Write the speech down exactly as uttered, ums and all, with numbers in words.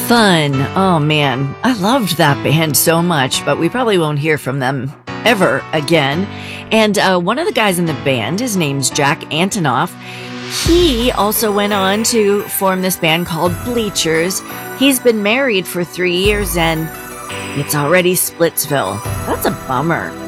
Fun. Oh man, I loved that band so much, but we probably won't hear from them ever again. And uh, one of the guys in the band, his name's Jack Antonoff. He also went on to form this band called Bleachers. He's been married for three years and it's already Splitsville. That's a bummer.